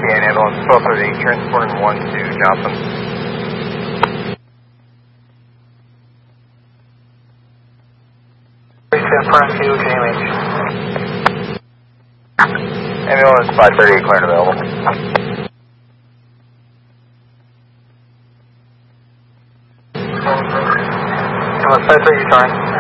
Yeah, ambulance 1230, transporting 1 to Johnson. Front 2, JMH. Ambulance 538, clear and available. Ambulance 538, sorry.